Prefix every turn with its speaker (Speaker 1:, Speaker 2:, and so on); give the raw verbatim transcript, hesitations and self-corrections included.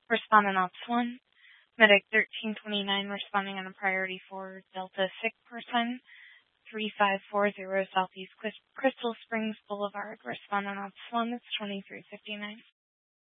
Speaker 1: Respondent Ops one, Medic thirteen twenty-nine responding on a priority for Delta sick person, three five four zero Southeast Crystal Springs Boulevard. Respondent Ops one, it's twenty-three fifty-nine.